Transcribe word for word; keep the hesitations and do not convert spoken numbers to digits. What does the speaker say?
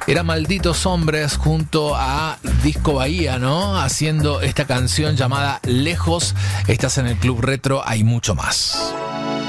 Era Malditos Hombres junto a Disco Bahía, ¿no? Haciendo esta canción llamada Lejos. Estás en el Club Retro, hay mucho más.